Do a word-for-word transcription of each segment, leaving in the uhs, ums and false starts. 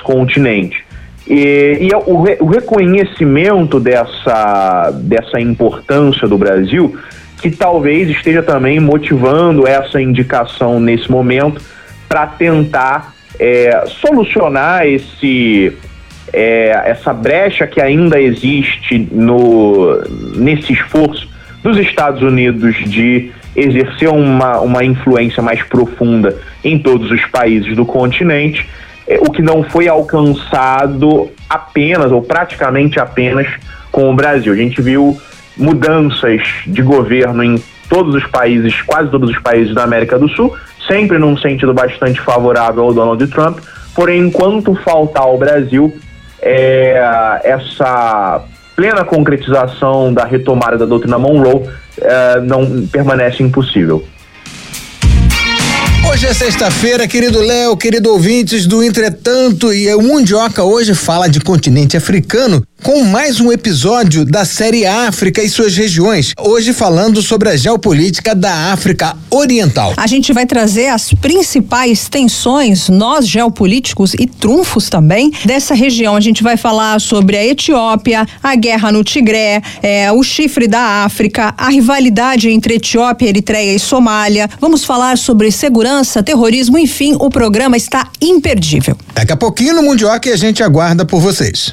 continente. E, e o, o reconhecimento dessa, dessa importância do Brasil, que talvez esteja também motivando essa indicação nesse momento para tentar é, solucionar esse, é, essa brecha que ainda existe no, nesse esforço dos Estados Unidos de exercer uma, uma influência mais profunda em todos os países do continente, o que não foi alcançado apenas, ou praticamente apenas, com o Brasil. A gente viu mudanças de governo em todos os países, quase todos os países da América do Sul, sempre num sentido bastante favorável ao Donald Trump, porém, enquanto faltar ao Brasil é, essa plena concretização da retomada da doutrina Monroe é, não permanece impossível. Hoje é sexta-feira, querido Léo, querido ouvintes do Entretanto, e o Mundioca hoje fala de continente africano com mais um episódio da série África e suas regiões. Hoje falando sobre a geopolítica da África Oriental. A gente vai trazer as principais tensões, nós geopolíticos e trunfos também, dessa região. A gente vai falar sobre a Etiópia, a guerra no Tigré, é, o chifre da África, a rivalidade entre Etiópia, Eritreia e Somália. Vamos falar sobre segurança, terrorismo, enfim, o programa está imperdível. Daqui a pouquinho no Mundioca a gente aguarda por vocês.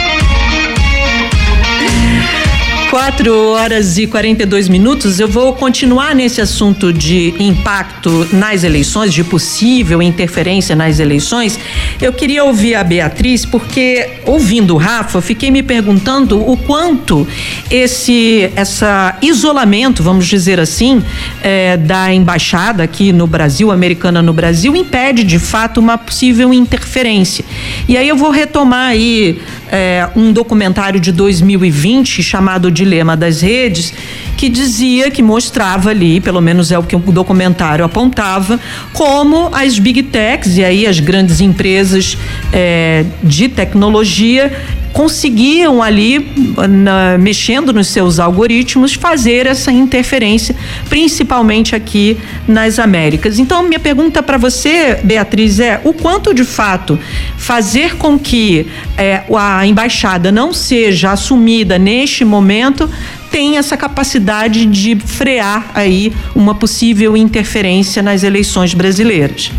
quatro horas e quarenta e dois minutos, eu vou continuar nesse assunto de impacto nas eleições, de possível interferência nas eleições. Eu queria ouvir a Beatriz, porque ouvindo o Rafa, eu fiquei me perguntando o quanto esse essa isolamento, vamos dizer assim, é, da embaixada aqui no Brasil, americana no Brasil, impede de fato uma possível interferência. E aí eu vou retomar aí é, um documentário de dois mil e vinte chamado Dilema das Redes, que dizia, que mostrava ali, pelo menos é o que o documentário apontava, como as big techs e aí as grandes empresas é, de tecnologia conseguiam ali, na, mexendo nos seus algoritmos, fazer essa interferência, principalmente aqui nas Américas. Então, minha pergunta para você, Beatriz, é o quanto de fato fazer com que é, a embaixada não seja assumida neste momento tem essa capacidade de frear aí uma possível interferência nas eleições brasileiras?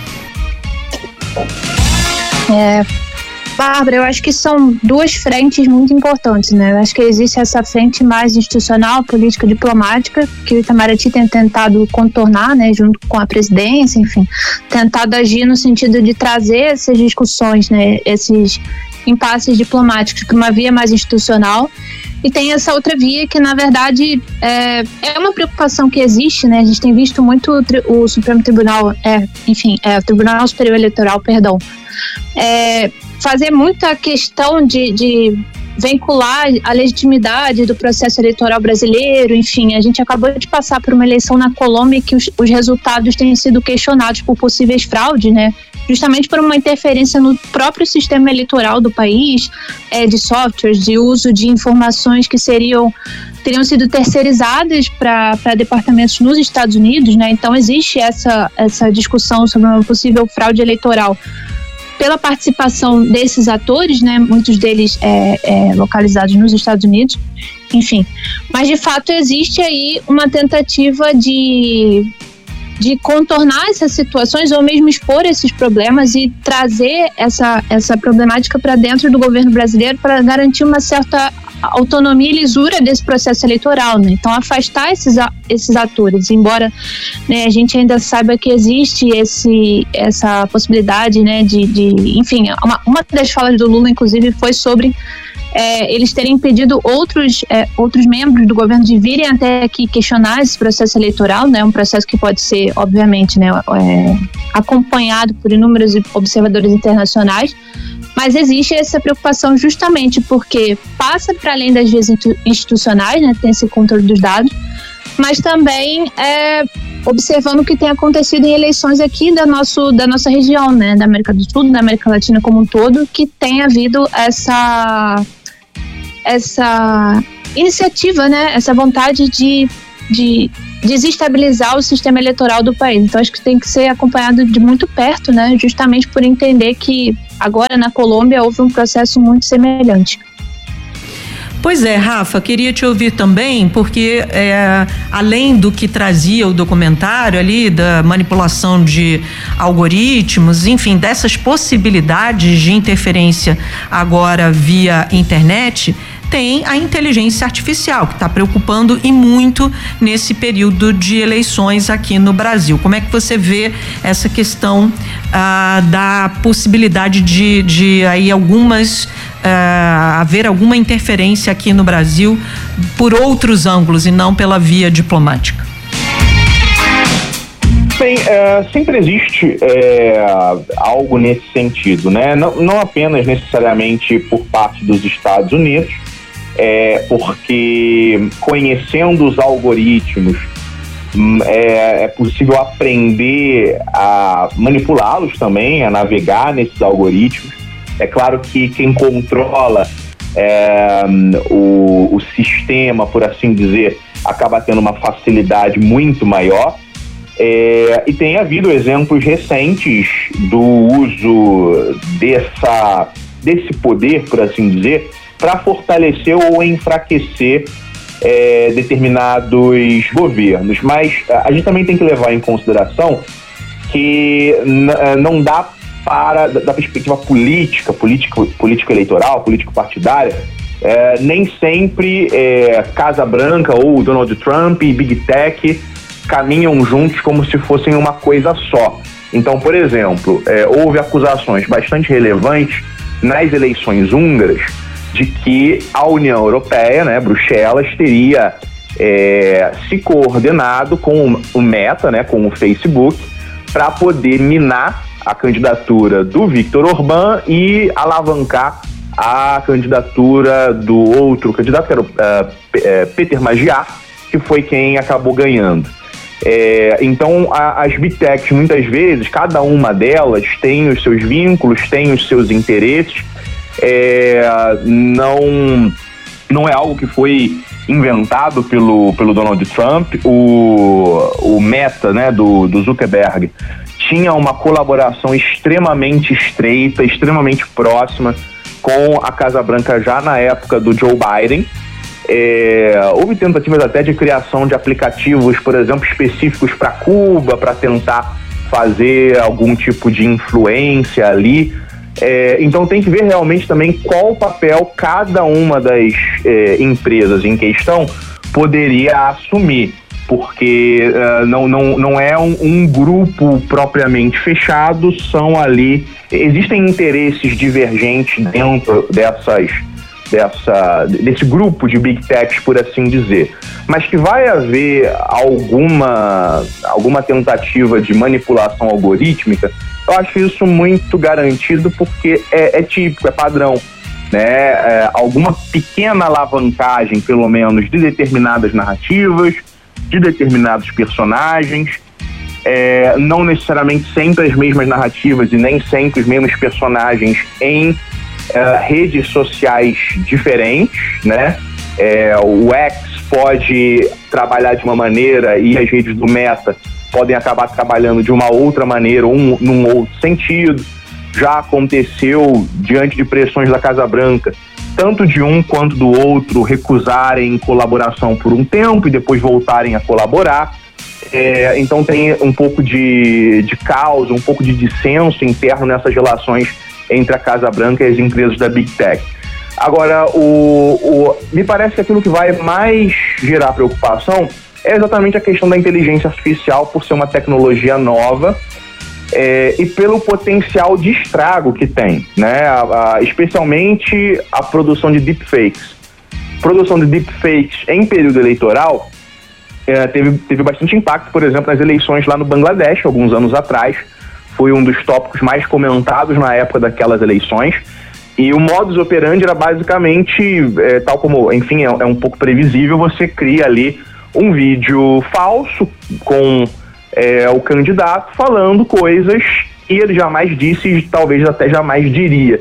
É... Bárbara, eu acho que são duas frentes muito importantes, né? Eu acho que existe essa frente mais institucional, política, diplomática, que o Itamaraty tem tentado contornar, né, junto com a presidência, enfim, tentado agir no sentido de trazer essas discussões, né, esses impasses diplomáticos para uma via mais institucional. E tem essa outra via que, na verdade, é, é uma preocupação que existe, né? A gente tem visto muito o, o Supremo Tribunal, é, enfim, é, o Tribunal Superior Eleitoral, perdão, é, fazer muita questão de, de vincular a legitimidade do processo eleitoral brasileiro. Enfim, a gente acabou de passar por uma eleição na Colômbia que os, os resultados têm sido questionados por possíveis fraudes, né? Justamente por uma interferência no próprio sistema eleitoral do país, é, de softwares, de uso de informações que seriam, teriam sido terceirizadas para departamentos nos Estados Unidos, né? Então existe essa, essa discussão sobre uma possível fraude eleitoral pela participação desses atores, né, muitos deles é, é, localizados nos Estados Unidos, enfim. Mas, de fato, existe aí uma tentativa de, de contornar essas situações ou mesmo expor esses problemas e trazer essa, essa problemática para dentro do governo brasileiro para garantir uma certa autonomia e lisura desse processo eleitoral, né? Então, afastar esses, esses atores, embora, né, a gente ainda saiba que existe esse, essa possibilidade, né, de, de enfim, uma, uma das falas do Lula, inclusive, foi sobre é, eles terem impedido outros, é, outros membros do governo de virem até aqui questionar esse processo eleitoral, né? Um processo que pode ser, obviamente, né, é, acompanhado por inúmeros observadores internacionais. Mas existe essa preocupação justamente porque passa para além das vias institucionais, né, tem esse controle dos dados, mas também é, observando o que tem acontecido em eleições aqui da, nosso, da nossa região, né, da América do Sul, da América Latina como um todo, que tem havido essa, essa iniciativa, né, essa vontade de, de desestabilizar o sistema eleitoral do país. Então acho que tem que ser acompanhado de muito perto, né, justamente por entender que agora na Colômbia houve um processo muito semelhante. Pois é, Rafa, queria te ouvir também, porque é, além do que trazia o documentário ali, da manipulação de algoritmos, enfim, dessas possibilidades de interferência agora via internet, tem a inteligência artificial, que está preocupando e muito nesse período de eleições aqui no Brasil. Como é que você vê essa questão ah, da possibilidade de, de aí algumas ah, haver alguma interferência aqui no Brasil por outros ângulos e não pela via diplomática? Bem, é, sempre existe é, algo nesse sentido, né? Não, não apenas necessariamente por parte dos Estados Unidos, é, porque conhecendo os algoritmos é, é possível aprender a manipulá-los também, a navegar nesses algoritmos. É claro que quem controla é, o, o sistema, por assim dizer, acaba tendo uma facilidade muito maior. É, e tem havido exemplos recentes do uso dessa, desse poder, por assim dizer, para fortalecer ou enfraquecer é, determinados governos. Mas a gente também tem que levar em consideração que n- não dá para, da perspectiva política, político, político-eleitoral, político-partidária, é, nem sempre é, Casa Branca ou Donald Trump e Big Tech caminham juntos como se fossem uma coisa só. Então, por exemplo, é, houve acusações bastante relevantes nas eleições húngaras de que a União Europeia, né, Bruxelas, teria é, se coordenado com o Meta, né, com o Facebook, para poder minar a candidatura do Viktor Orbán e alavancar a candidatura do outro candidato, que era o uh, P- uh, Peter Magyar, que foi quem acabou ganhando. É, então, a, as Big Techs, muitas vezes, cada uma delas tem os seus vínculos, tem os seus interesses. É, não, não é algo que foi inventado pelo, pelo Donald Trump. O, o Meta, né, do, do Zuckerberg, tinha uma colaboração extremamente estreita, extremamente próxima com a Casa Branca já na época do Joe Biden. É, houve tentativas até de criação de aplicativos, por exemplo, específicos para Cuba, para tentar fazer algum tipo de influência ali. É, então tem que ver realmente também qual papel cada uma das é, empresas em questão poderia assumir, porque uh, não, não, não é um, um grupo propriamente fechado, são ali, existem interesses divergentes dentro dessas Dessa, desse grupo de Big Techs, por assim dizer, mas que vai haver alguma, alguma tentativa de manipulação algorítmica, eu acho isso muito garantido, porque é, é típico, é padrão, né? É, alguma pequena alavancagem, pelo menos, de determinadas narrativas, de determinados personagens, é, não necessariamente sempre as mesmas narrativas e nem sempre os mesmos personagens em Uh, redes sociais diferentes, né? É, o X pode trabalhar de uma maneira e as redes do Meta podem acabar trabalhando de uma outra maneira, um, num outro sentido. Já aconteceu, diante de pressões da Casa Branca, tanto de um quanto do outro recusarem colaboração por um tempo e depois voltarem a colaborar. É, então tem um pouco de, de caos, um pouco de dissenso interno nessas relações entre a Casa Branca e as empresas da Big Tech. Agora, o, o, me parece que aquilo que vai mais gerar preocupação é exatamente a questão da inteligência artificial, por ser uma tecnologia nova é, e pelo potencial de estrago que tem, né? A, a, especialmente a produção de deepfakes. Produção de deepfakes em período eleitoral é, teve, teve bastante impacto, por exemplo, nas eleições lá no Bangladesh, alguns anos atrás. Foi um dos tópicos mais comentados na época daquelas eleições, e o modus operandi era basicamente, é, tal como, enfim, é, é um pouco previsível, você cria ali um vídeo falso com é, o candidato falando coisas que ele jamais disse e talvez até jamais diria.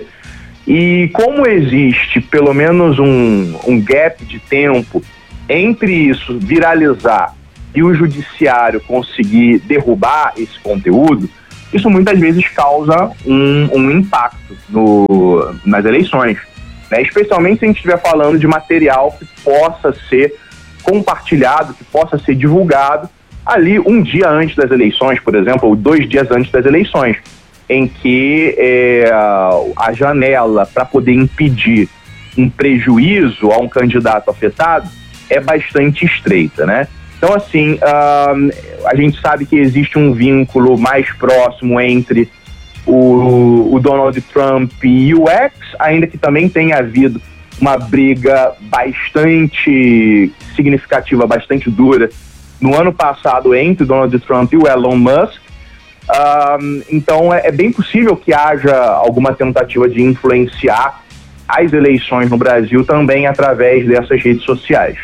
E como existe pelo menos um, um gap de tempo entre isso viralizar e o judiciário conseguir derrubar esse conteúdo, isso muitas vezes causa um, um impacto no, nas eleições, né? Especialmente se a gente estiver falando de material que possa ser compartilhado, que possa ser divulgado ali um dia antes das eleições, por exemplo, ou dois dias antes das eleições, em que é, a janela para poder impedir um prejuízo a um candidato afetado é bastante estreita, né? Então, assim, uh, a gente sabe que existe um vínculo mais próximo entre o, o Donald Trump e o X, ainda que também tenha havido uma briga bastante significativa, bastante dura no ano passado entre o Donald Trump e o Elon Musk. Uh, então, é, é bem possível que haja alguma tentativa de influenciar as eleições no Brasil também através dessas redes sociais.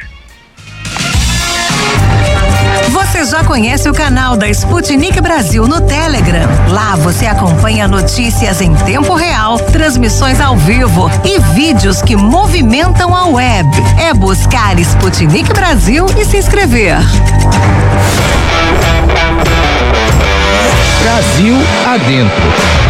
Você já conhece o canal da Sputnik Brasil no Telegram? Lá você acompanha notícias em tempo real, transmissões ao vivo e vídeos que movimentam a web. É buscar Sputnik Brasil e se inscrever. Brasil adentro.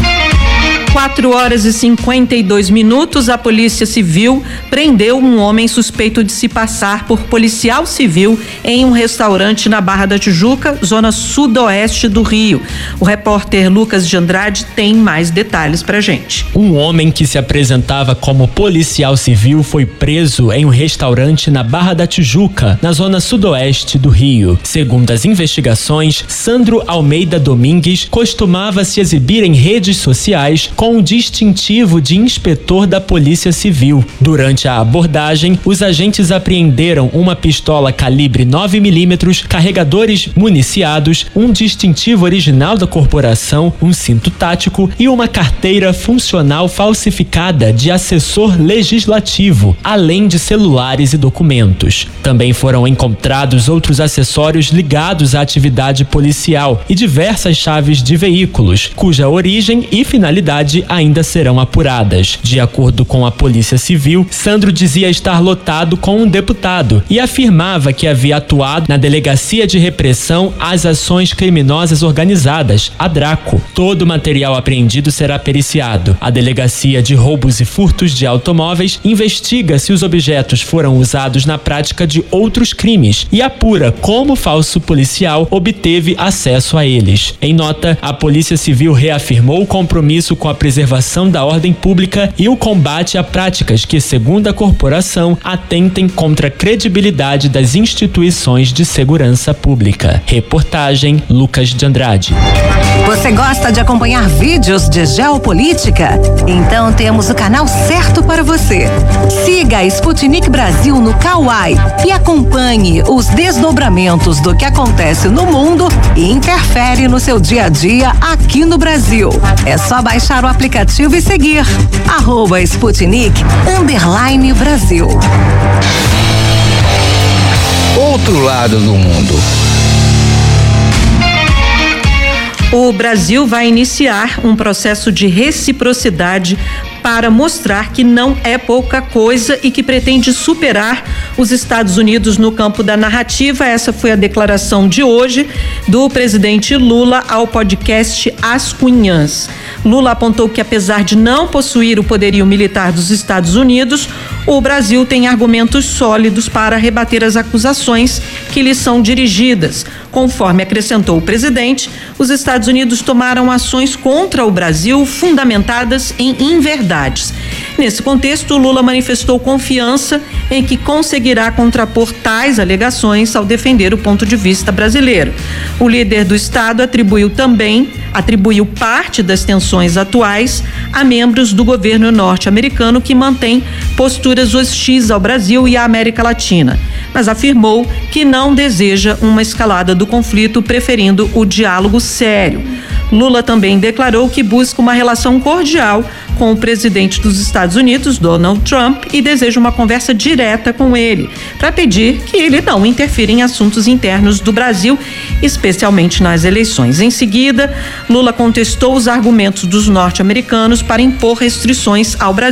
quatro horas e cinquenta e dois minutos, a Polícia Civil prendeu um homem suspeito de se passar por policial civil em um restaurante na Barra da Tijuca, zona sudoeste do Rio. O repórter Lucas de Andrade tem mais detalhes pra gente. Um homem que se apresentava como policial civil foi preso em um restaurante na Barra da Tijuca, na zona sudoeste do Rio. Segundo as investigações, Sandro Almeida Domingues costumava se exibir em redes sociais com o distintivo de inspetor da Polícia Civil. Durante a abordagem, os agentes apreenderam uma pistola calibre nove milímetros, carregadores municiados, um distintivo original da corporação, um cinto tático e uma carteira funcional falsificada de assessor legislativo, além de celulares e documentos. Também foram encontrados outros acessórios ligados à atividade policial e diversas chaves de veículos, cuja origem e finalidade ainda serão apuradas. De acordo com a Polícia Civil, Sandro dizia estar lotado com um deputado e afirmava que havia atuado na Delegacia de Repressão às Ações Criminosas Organizadas, a DRACO. Todo o material apreendido será periciado. A Delegacia de Roubos e Furtos de Automóveis investiga se os objetos foram usados na prática de outros crimes e apura como o falso policial obteve acesso a eles. Em nota, a Polícia Civil reafirmou o compromisso com a preservação da ordem pública e o combate a práticas que, segundo a corporação, atentem contra a credibilidade das instituições de segurança pública. Reportagem Lucas de Andrade. Você gosta de acompanhar vídeos de geopolítica? Então temos o canal certo para você. Siga a Sputnik Brasil no Kawai e acompanhe os desdobramentos do que acontece no mundo e interfere no seu dia a dia aqui no Brasil. É só baixar o aplicativo e seguir arroba Sputnik underline Brasil. Outro lado do mundo. O Brasil vai iniciar um processo de reciprocidade para mostrar que não é pouca coisa e que pretende superar os Estados Unidos no campo da narrativa. Essa foi a declaração de hoje do presidente Lula ao podcast As Cunhãs. Lula apontou que, apesar de não possuir o poderio militar dos Estados Unidos, o Brasil tem argumentos sólidos para rebater as acusações que lhe são dirigidas. Conforme acrescentou o presidente, os Estados Unidos tomaram ações contra o Brasil fundamentadas em inverdades. Nesse contexto, Lula manifestou confiança em que conseguirá contrapor tais alegações ao defender o ponto de vista brasileiro. O líder do Estado atribuiu também, atribuiu parte das tensões atuais a membros do governo norte-americano que mantém posturas hostis ao Brasil e à América Latina, mas afirmou que não deseja uma escalada do conflito, preferindo o diálogo sério. Lula também declarou que busca uma relação cordial com o presidente dos Estados Unidos, Donald Trump, e deseja uma conversa direta com ele, para pedir que ele não interfira em assuntos internos do Brasil, especialmente nas eleições. Em seguida, Lula contestou os argumentos dos norte-americanos para impor restrições ao Brasil.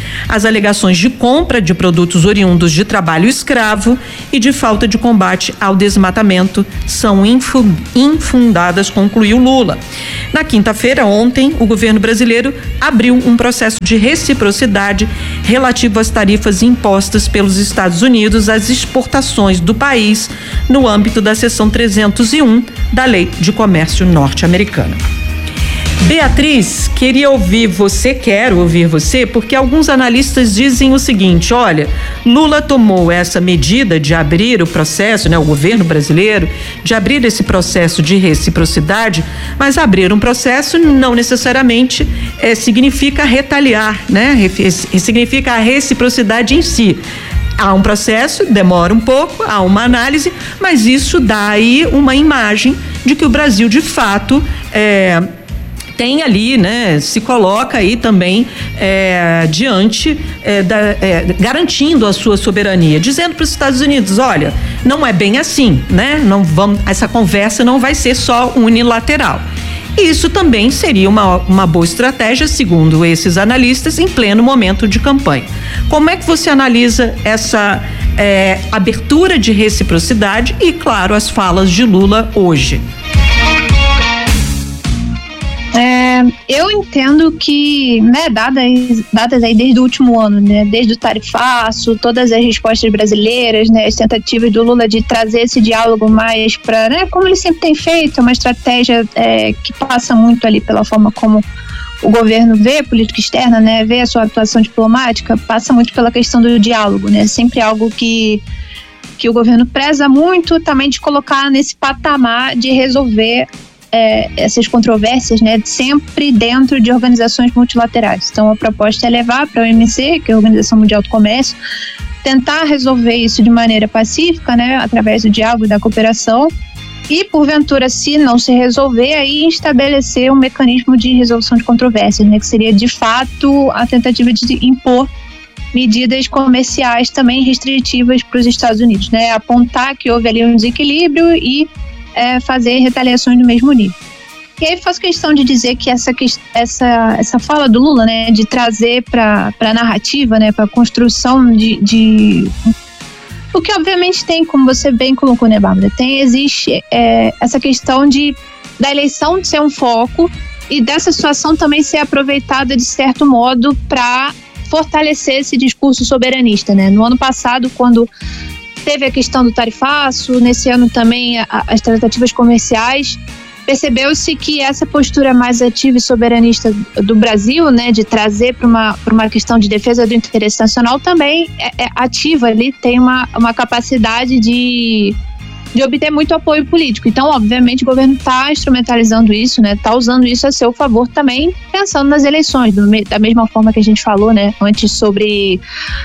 As alegações de compra de produtos oriundos de trabalho escravo e de falta de combate ao desmatamento são infundadas, concluiu Lula. Na quinta-feira, ontem, o governo brasileiro abriu um processo de reciprocidade relativo às tarifas impostas pelos Estados Unidos às exportações do país no âmbito da seção trezentos e um da Lei de Comércio Norte-Americana. Beatriz, queria ouvir você, quero ouvir você, porque alguns analistas dizem o seguinte: olha, Lula tomou essa medida de abrir o processo, né, o governo brasileiro, de abrir esse processo de reciprocidade, mas abrir um processo não necessariamente é, significa retaliar, né, significa a reciprocidade em si. Há um processo, demora um pouco, há uma análise, mas isso dá aí uma imagem de que o Brasil, de fato, é, tem ali, né, se coloca aí também é, diante, é, da, é, garantindo a sua soberania, dizendo para os Estados Unidos: olha, não é bem assim, né? Não vamos, essa conversa não vai ser só unilateral. Isso também seria uma, uma boa estratégia, segundo esses analistas, em pleno momento de campanha. Como é que você analisa essa é, abertura de reciprocidade e, claro, as falas de Lula hoje? É, eu entendo que, né, dadas, dadas aí desde o último ano, né, desde o tarifaço, todas as respostas brasileiras, né, as tentativas do Lula de trazer esse diálogo mais para, né, como ele sempre tem feito, uma estratégia é, que passa muito ali pela forma como o governo vê a política externa, né, vê a sua atuação diplomática, passa muito pela questão do diálogo, né, sempre algo que que o governo preza muito também de colocar nesse patamar de resolver É, essas controvérsias, né, sempre dentro de organizações multilaterais. Então a proposta é levar para a O M C, que é a Organização Mundial do Comércio, tentar resolver isso de maneira pacífica, né, através do diálogo e da cooperação, e porventura, se não se resolver, aí estabelecer um mecanismo de resolução de controvérsias, né, que seria de fato a tentativa de impor medidas comerciais também restritivas para os Estados Unidos, né, apontar que houve ali um desequilíbrio e É fazer retaliações do mesmo nível. E aí faço questão de dizer que essa, essa, essa fala do Lula, né, de trazer para a narrativa, né, para a construção de, de... O que obviamente tem, como você bem colocou, né, Bárbara, tem, existe é, essa questão de, da eleição de ser um foco e dessa situação também ser aproveitada de certo modo para fortalecer esse discurso soberanista, né? No ano passado, quando teve a questão do tarifaço, nesse ano também a, as tratativas comerciais, percebeu-se que essa postura mais ativa e soberanista do Brasil, né, de trazer para uma, para uma questão de defesa do interesse nacional, também é, é ativa ali, tem uma, uma capacidade de, de obter muito apoio político. Então, obviamente, o governo está instrumentalizando isso, né, está usando isso a seu favor também, pensando nas eleições, do, da mesma forma que a gente falou, né, antes sobre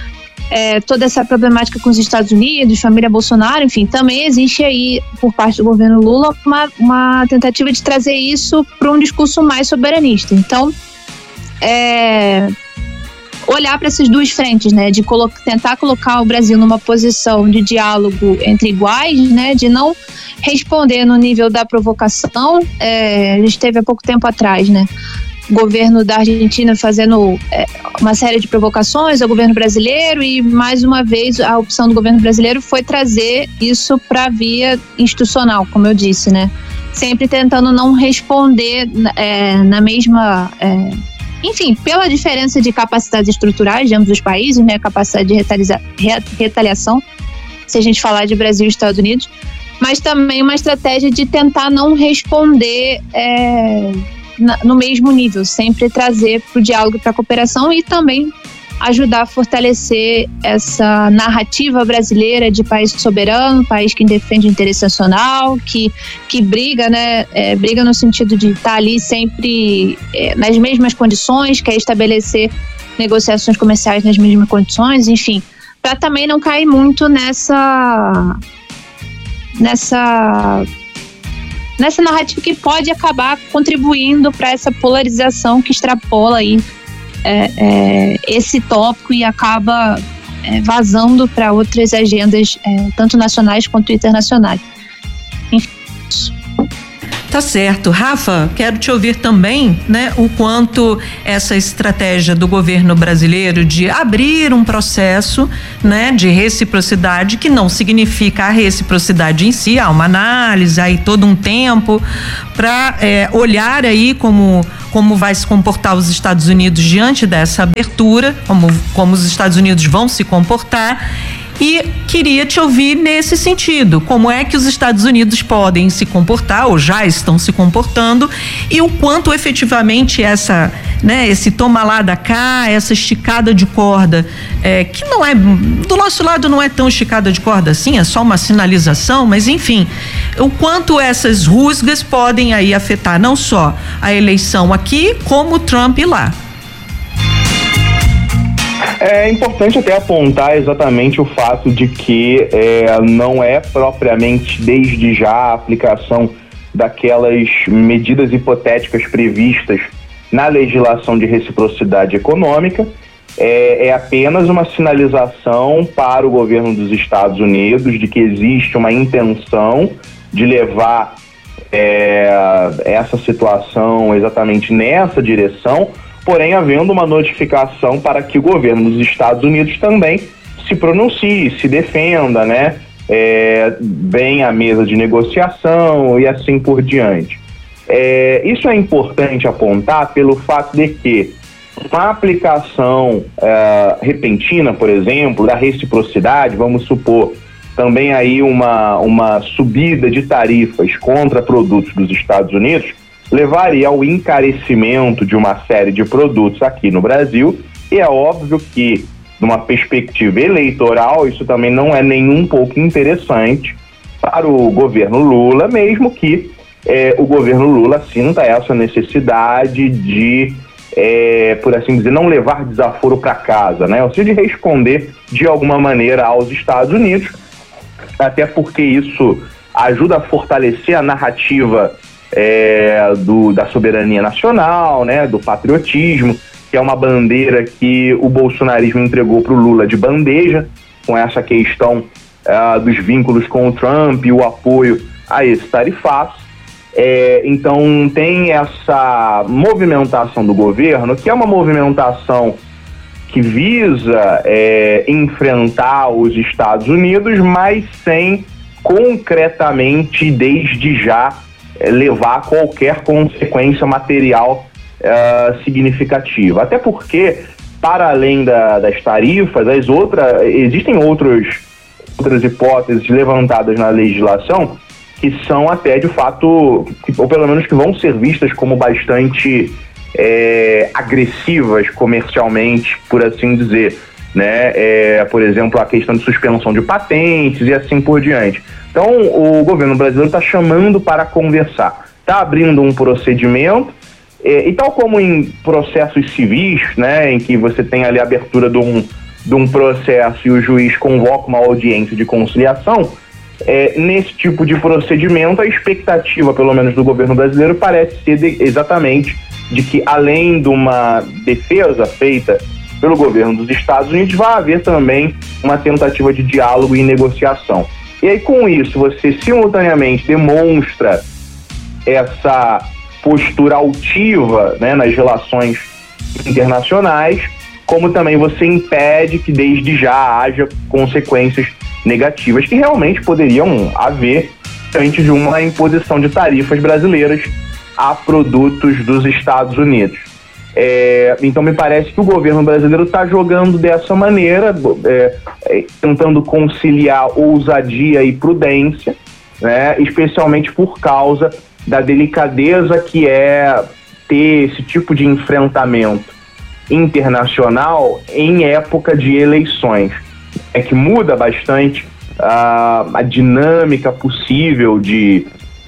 É, toda essa problemática com os Estados Unidos, família Bolsonaro, enfim, também existe aí, por parte do governo Lula, uma, uma tentativa de trazer isso para um discurso mais soberanista. Então, é, olhar para essas duas frentes, né, de colo- tentar colocar o Brasil numa posição de diálogo entre iguais, né, de não responder no nível da provocação. É, a gente teve há pouco tempo atrás, né, o governo da Argentina fazendo é, uma série de provocações ao governo brasileiro, e mais uma vez a opção do governo brasileiro foi trazer isso para a via institucional, como eu disse, né? Sempre tentando não responder é, na mesma... É, enfim, pela diferença de capacidades estruturais de ambos os países, né? Capacidade de retaliza- retaliação, se a gente falar de Brasil e Estados Unidos, mas também uma estratégia de tentar não responder... É, no mesmo nível, sempre trazer para o diálogo e para a cooperação, e também ajudar a fortalecer essa narrativa brasileira de país soberano, país que defende o interesse nacional, que, que briga, né, é, briga no sentido de estar ali sempre é, nas mesmas condições, quer estabelecer negociações comerciais nas mesmas condições, enfim, para também não cair muito nessa nessa nessa narrativa que pode acabar contribuindo para essa polarização que extrapola aí, é, é, esse tópico e acaba é, vazando para outras agendas, é, tanto nacionais quanto internacionais. Enfim. Tá certo. Rafa, quero te ouvir também, né, o quanto essa estratégia do governo brasileiro de abrir um processo, né, de reciprocidade, que não significa a reciprocidade em si, há uma análise, aí todo um tempo para é, olhar aí como como vai se comportar os Estados Unidos diante dessa abertura, como como os Estados Unidos vão se comportar. E queria te ouvir nesse sentido, como é que os Estados Unidos podem se comportar ou já estão se comportando e o quanto efetivamente essa, né, esse toma lá da cá, essa esticada de corda, é, que não é, do nosso lado não é tão esticada de corda assim, é só uma sinalização, mas enfim, o quanto essas rusgas podem aí afetar não só a eleição aqui, como o Trump lá. É importante até apontar exatamente o fato de que é, não é propriamente desde já a aplicação daquelas medidas hipotéticas previstas na legislação de reciprocidade econômica, é, é apenas uma sinalização para o governo dos Estados Unidos de que existe uma intenção de levar é, essa situação exatamente nessa direção, porém havendo uma notificação para que o governo dos Estados Unidos também se pronuncie, se defenda, né? É, venha à mesa de negociação e assim por diante. É, isso é importante apontar pelo fato de que uma aplicação é, repentina, por exemplo, da reciprocidade, vamos supor, também aí uma, uma subida de tarifas contra produtos dos Estados Unidos, levaria ao encarecimento de uma série de produtos aqui no Brasil, e é óbvio que, numa perspectiva eleitoral, isso também não é nem um pouco interessante para o governo Lula, mesmo que eh, o governo Lula sinta essa necessidade de, eh, por assim dizer, não levar desaforo para casa, né? Ou seja, de responder de alguma maneira aos Estados Unidos, até porque isso ajuda a fortalecer a narrativa É, do, da soberania nacional, né, do patriotismo, que é uma bandeira que o bolsonarismo entregou para o Lula de bandeja, com essa questão uh, dos vínculos com o Trump e o apoio a esse tarifaço. É, então tem essa movimentação do governo, que é uma movimentação que visa é, enfrentar os Estados Unidos, mas sem concretamente, desde já, levar qualquer consequência material uh, significativa. Até porque, para além da, das tarifas, as outras, existem outros, outras hipóteses levantadas na legislação que são até, de fato, que, ou pelo menos que vão ser vistas como bastante é, agressivas comercialmente, por assim dizer, né? É, por exemplo, a questão de suspensão de patentes e assim por diante. Então, o governo brasileiro está chamando para conversar, está abrindo um procedimento, e, e tal como em processos civis, né, em que você tem ali a abertura de um, de um processo e o juiz convoca uma audiência de conciliação, é, nesse tipo de procedimento, a expectativa, pelo menos do governo brasileiro, parece ser de, exatamente de que, além de uma defesa feita pelo governo dos Estados Unidos, vai haver também uma tentativa de diálogo e negociação. E aí, com isso, você simultaneamente demonstra essa postura altiva, né, nas relações internacionais, como também você impede que desde já haja consequências negativas que realmente poderiam haver diante de uma imposição de tarifas brasileiras a produtos dos Estados Unidos. É, então me parece que o governo brasileiro está jogando dessa maneira, é, é, tentando conciliar ousadia e prudência, né, especialmente por causa da delicadeza que é ter esse tipo de enfrentamento internacional em época de eleições. É que muda bastante a, a dinâmica possível de,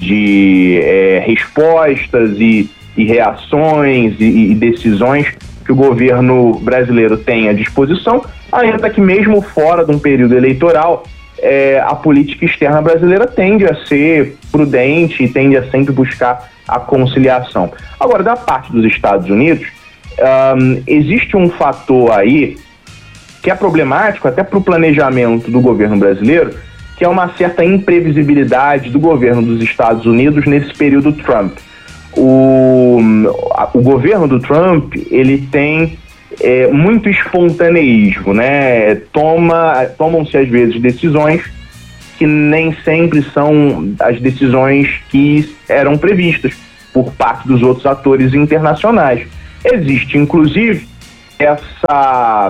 de é, respostas e e reações e, e decisões que o governo brasileiro tem à disposição, ainda que mesmo fora de um período eleitoral, é, a política externa brasileira tende a ser prudente e tende a sempre buscar a conciliação. Agora, da parte dos Estados Unidos, um, existe um fator aí que é problemático até para o planejamento do governo brasileiro, que é uma certa imprevisibilidade do governo dos Estados Unidos nesse período Trump. O, o governo do Trump, ele tem é, muito espontaneísmo, né? Toma, tomam-se às vezes decisões que nem sempre são as decisões que eram previstas por parte dos outros atores internacionais. Existe, inclusive, essa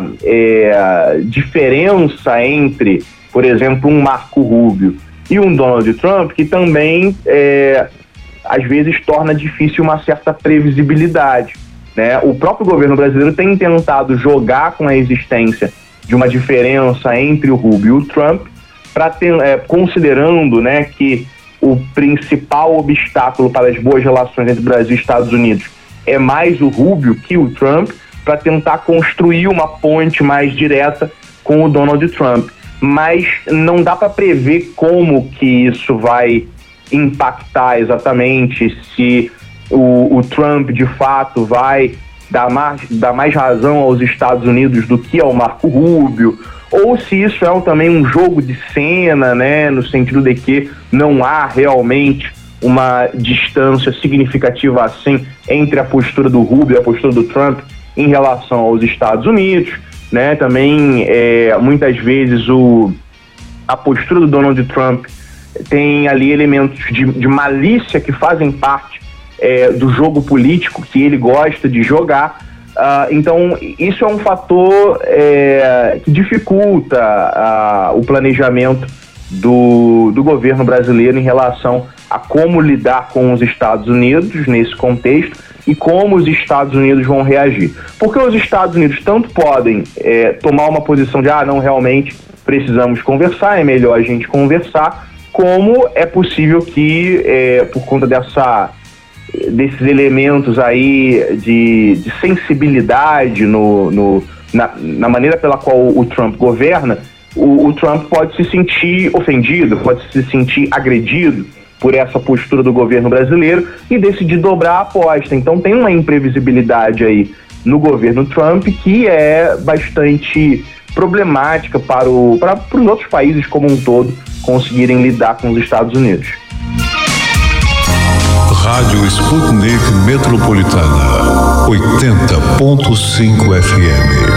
é, diferença entre, por exemplo, um Marco Rubio e um Donald Trump, que também, é, às vezes, torna difícil uma certa previsibilidade, né? O próprio governo brasileiro tem tentado jogar com a existência de uma diferença entre o Rubio e o Trump, pra ter, é, considerando, né, que o principal obstáculo para as boas relações entre Brasil e Estados Unidos é mais o Rubio que o Trump, para tentar construir uma ponte mais direta com o Donald Trump. Mas não dá para prever como que isso vai impactar exatamente, se o, o Trump de fato vai dar mais, dar mais razão aos Estados Unidos do que ao Marco Rubio, ou se isso é também um jogo de cena, né, no sentido de que não há realmente uma distância significativa assim entre a postura do Rubio e a postura do Trump em relação aos Estados Unidos, né? Também é, muitas vezes o, a postura do Donald Trump tem ali elementos de, de malícia que fazem parte é, do jogo político que ele gosta de jogar. Uh, então isso é um fator é, que dificulta uh, o planejamento do, do governo brasileiro em relação a como lidar com os Estados Unidos nesse contexto e como os Estados Unidos vão reagir. Porque os Estados Unidos tanto podem é, tomar uma posição de, ah, não, realmente precisamos conversar, é melhor a gente conversar, como é possível que, é, por conta dessa, desses elementos aí de, de sensibilidade no, no, na, na maneira pela qual o Trump governa, o, o Trump pode se sentir ofendido, pode se sentir agredido por essa postura do governo brasileiro e decidir dobrar a aposta. Então tem uma imprevisibilidade aí no governo Trump que é bastante problemática para, o, para, para os outros países como um todo conseguirem lidar com os Estados Unidos. Rádio Sputnik Metropolitana, oitenta ponto cinco F M.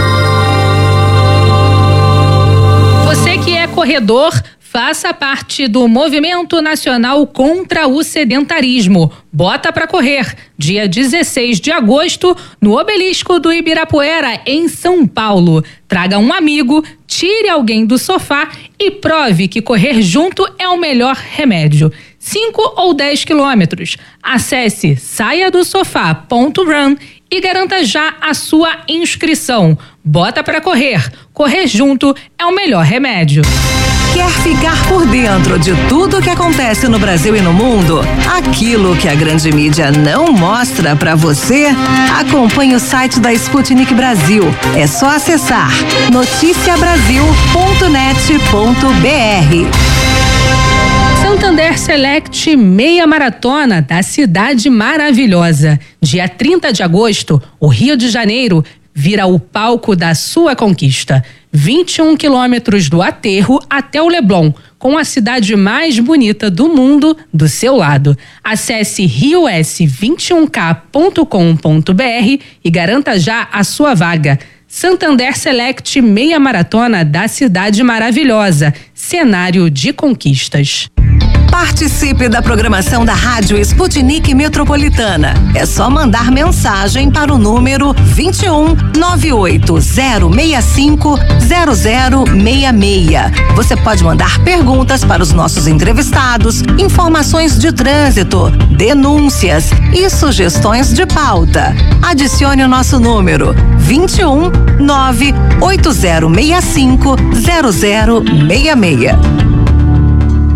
Você que é corredor, faça parte do Movimento Nacional contra o Sedentarismo. Bota pra correr, dia dezesseis de agosto, no Obelisco do Ibirapuera, em São Paulo. Traga um amigo, tire alguém do sofá e prove que correr junto é o melhor remédio. cinco ou dez quilômetros. Acesse saia do sofá ponto run e garanta já a sua inscrição. Bota pra correr. Correr junto é o melhor remédio. Quer ficar por dentro de tudo que acontece no Brasil e no mundo? Aquilo que a grande mídia não mostra pra você? Acompanhe o site da Sputnik Brasil. É só acessar noticia brasil ponto net ponto b r. Santander Select Meia Maratona da Cidade Maravilhosa. Dia trinta de agosto, o Rio de Janeiro vira o palco da sua conquista. vinte e um quilômetros do aterro até o Leblon, com a cidade mais bonita do mundo do seu lado. Acesse rio s vinte e um k ponto com ponto b r e garanta já a sua vaga. Santander Select Meia Maratona da Cidade Maravilhosa. Cenário de conquistas. Participe da programação da Rádio Sputnik Metropolitana. É só mandar mensagem para o número vinte e um, nove oito zero seis cinco, zero zero seis seis. Você pode mandar perguntas para os nossos entrevistados, informações de trânsito, denúncias e sugestões de pauta. Adicione o nosso número vinte e um, nove oito zero seis cinco, zero zero seis seis.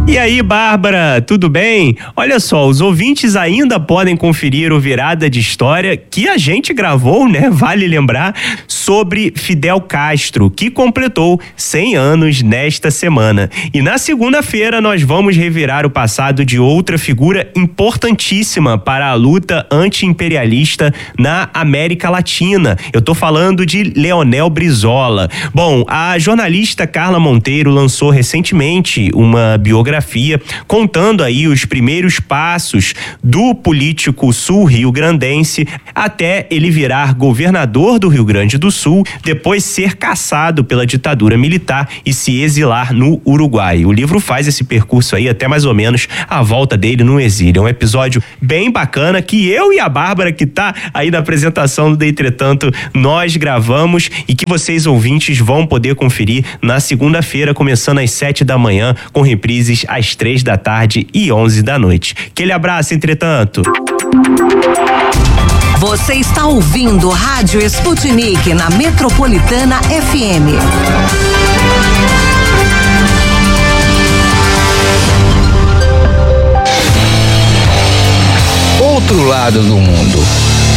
E aí, Bárbara, tudo bem? Olha só, os ouvintes ainda podem conferir o Virada de História que a gente gravou, né? Vale lembrar, sobre Fidel Castro, que completou cem anos nesta semana. E na segunda-feira nós vamos revirar o passado de outra figura importantíssima para a luta anti-imperialista na América Latina. Eu tô falando de Leonel Brizola. Bom, a jornalista Carla Monteiro lançou recentemente uma biografia contando aí os primeiros passos do político sul-rio-grandense até ele virar governador do Rio Grande do Sul, depois ser caçado pela ditadura militar e se exilar no Uruguai. O livro faz esse percurso aí até mais ou menos a volta dele no exílio. É um episódio bem bacana que eu e a Bárbara, que tá aí na apresentação do Entretanto, nós gravamos e que vocês ouvintes vão poder conferir na segunda-feira, começando às sete da manhã, com reprises às três da tarde e onze da noite. Aquele abraço, Entretanto. Você está ouvindo Rádio Sputnik na Metropolitana F M. Outro lado do mundo.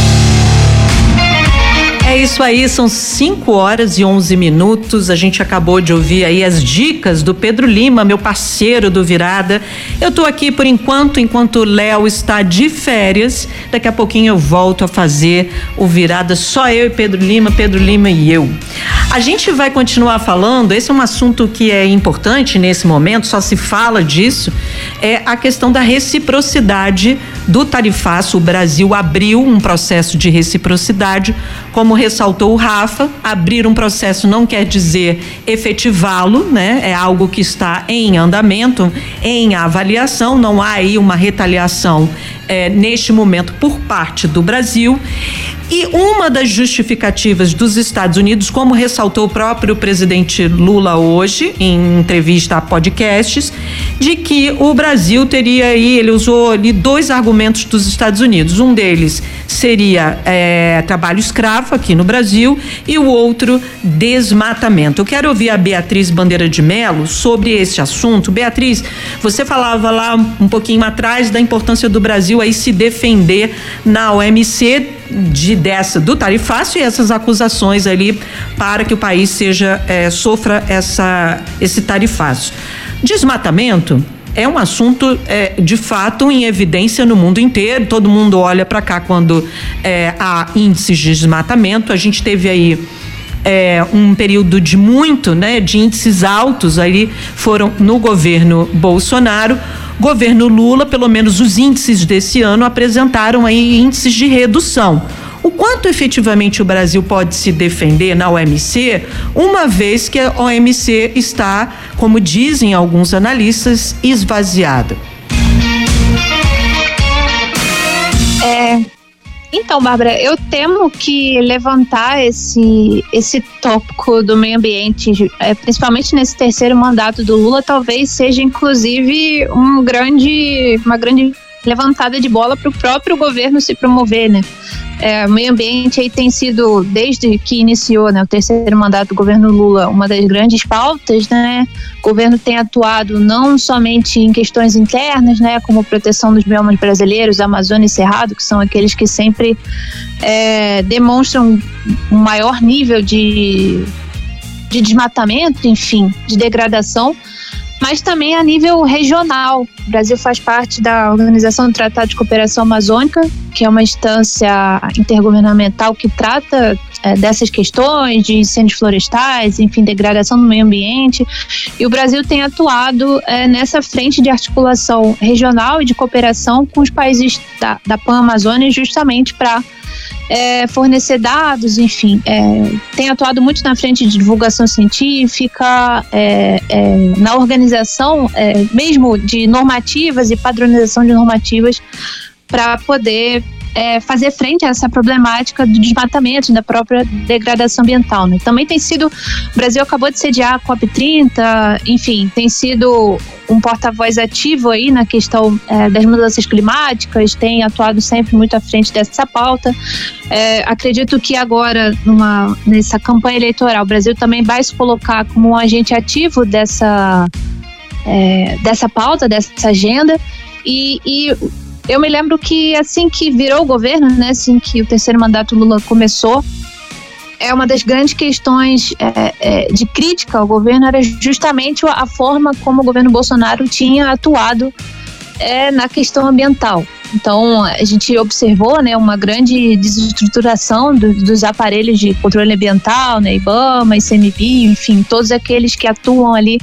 É isso aí, são cinco horas e onze minutos. A gente acabou de ouvir aí as dicas do Pedro Lima, meu parceiro do Virada. Eu tô aqui por enquanto, enquanto o Léo está de férias. Daqui a pouquinho eu volto a fazer o Virada, só eu e Pedro Lima, Pedro Lima e eu. A gente vai continuar falando, esse é um assunto que é importante nesse momento, só se fala disso, é a questão da reciprocidade do tarifaço. O Brasil abriu um processo de reciprocidade, como ressaltou o Rafa. Abrir um processo não quer dizer efetivá-lo, né? É algo que está em andamento, em avaliação, não há aí uma retaliação é, neste momento por parte do Brasil. E uma das justificativas dos Estados Unidos, como ressaltou o próprio presidente Lula hoje, em entrevista a podcasts, de que o Brasil teria aí, ele usou ali dois argumentos dos Estados Unidos. Um deles seria é, trabalho escravo aqui no Brasil e o outro, desmatamento. Eu quero ouvir a Beatriz Bandeira de Mello sobre esse assunto. Beatriz, você falava lá um pouquinho atrás da importância do Brasil aí se defender na O M C de dessa do tarifaço e essas acusações ali para que o país seja é, sofra essa esse tarifaço. Desmatamento é um assunto é, de fato em evidência no mundo inteiro. Todo mundo olha para cá quando é, há índices de desmatamento. A gente teve aí é, um período de muito, né, de índices altos aí foram no governo Bolsonaro. Governo Lula, pelo menos os índices desse ano apresentaram aí índices de redução. O quanto efetivamente o Brasil pode se defender na O M C, uma vez que a O M C está, como dizem alguns analistas, esvaziada? É, então, Bárbara, eu temo que levantar esse, esse tópico do meio ambiente, é, principalmente nesse terceiro mandato do Lula, talvez seja inclusive um grande, uma grande levantada de bola para o próprio governo se promover, né? É, o meio ambiente aí tem sido, desde que iniciou, né, o terceiro mandato do governo Lula, uma das grandes pautas, né? O governo tem atuado não somente em questões internas, né, como proteção dos biomas brasileiros, Amazônia e Cerrado, que são aqueles que sempre é, demonstram um maior nível de, de desmatamento, enfim, de degradação, mas também a nível regional. O Brasil faz parte da Organização do Tratado de Cooperação Amazônica, que é uma instância intergovernamental que trata é, dessas questões de incêndios florestais, enfim, degradação do meio ambiente. E o Brasil tem atuado é, nessa frente de articulação regional e de cooperação com os países da, da Pan-Amazônia, justamente para É, fornecer dados, enfim, é, tem atuado muito na frente de divulgação científica, é, é, na organização é, mesmo de normativas e padronização de normativas para poder é, fazer frente a essa problemática do desmatamento, da própria degradação ambiental, né? Também tem sido, o Brasil acabou de sediar a COP trinta, enfim, tem sido um porta-voz ativo aí na questão é, das mudanças climáticas, tem atuado sempre muito à frente dessa pauta. É, acredito que agora, numa, nessa campanha eleitoral, o Brasil também vai se colocar como um agente ativo dessa é, dessa pauta, dessa agenda, e, e eu me lembro que assim que virou o governo, né, assim que o terceiro mandato Lula começou, é uma das grandes questões é, é, de crítica ao governo era justamente a forma como o governo Bolsonaro tinha atuado é, na questão ambiental. Então, a gente observou, né, uma grande desestruturação do, dos aparelhos de controle ambiental, né, IBAMA, I C M B I, enfim, todos aqueles que atuam ali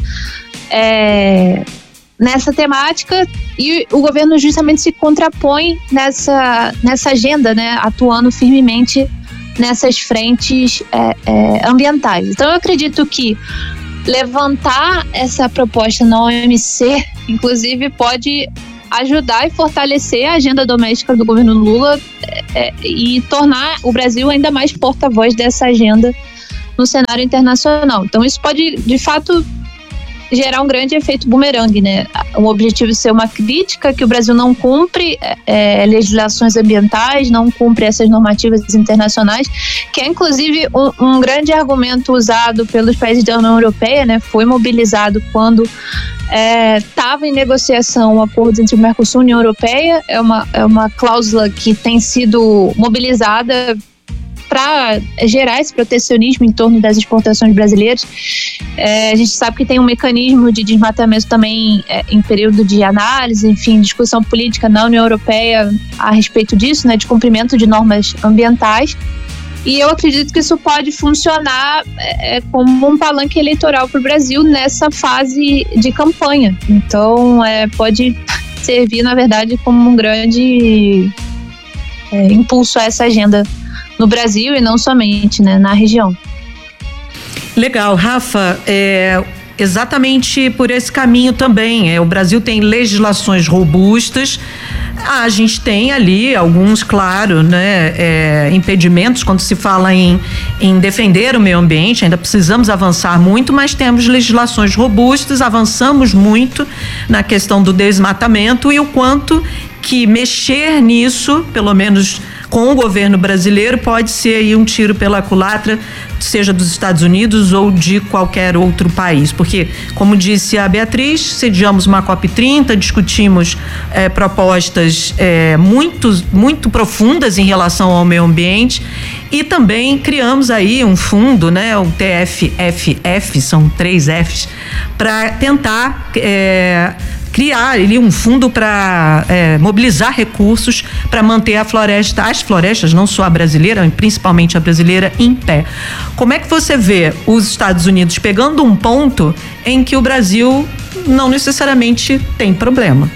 é, nessa temática, e o governo justamente se contrapõe nessa, nessa agenda, né, atuando firmemente nessas frentes é, é, ambientais. Então, eu acredito que levantar essa proposta na O M C, inclusive, pode ajudar e fortalecer a agenda doméstica do governo Lula é, e tornar o Brasil ainda mais porta-voz dessa agenda no cenário internacional. Então isso pode, de fato, gerar um grande efeito bumerangue, né? O objetivo é ser uma crítica que o Brasil não cumpre é, legislações ambientais, não cumpre essas normativas internacionais, que é inclusive um, um grande argumento usado pelos países da União Europeia, né? Foi mobilizado quando estava é, em negociação o acordo entre o Mercosul e a União Europeia. É uma, é uma cláusula que tem sido mobilizada para gerar esse protecionismo em torno das exportações brasileiras. É, a gente sabe que tem um mecanismo de desmatamento também é, em período de análise, enfim, discussão política na União Europeia a respeito disso, né, de cumprimento de normas ambientais. E eu acredito que isso pode funcionar é, como um palanque eleitoral para o Brasil nessa fase de campanha. Então, é, pode servir, na verdade, como um grande é, impulso a essa agenda no Brasil e não somente, né, na região. Legal, Rafa, é, exatamente por esse caminho também. É, o Brasil tem legislações robustas. Ah, a gente tem ali alguns, claro, né, é, impedimentos quando se fala em, em defender o meio ambiente. Ainda precisamos avançar muito, mas temos legislações robustas, avançamos muito na questão do desmatamento e o quanto que mexer nisso, pelo menos com o governo brasileiro, pode ser aí um tiro pela culatra, seja dos Estados Unidos ou de qualquer outro país. Porque, como disse a Beatriz, sediamos uma COP trinta, discutimos eh, propostas eh, muito, muito profundas em relação ao meio ambiente e também criamos aí um fundo, né, o T F F F, são três Fs, para tentar eh, criar ali um fundo para é, mobilizar recursos para manter a floresta, as florestas, não só a brasileira, principalmente a brasileira, em pé. Como é que você vê os Estados Unidos pegando um ponto em que o Brasil não necessariamente tem problema?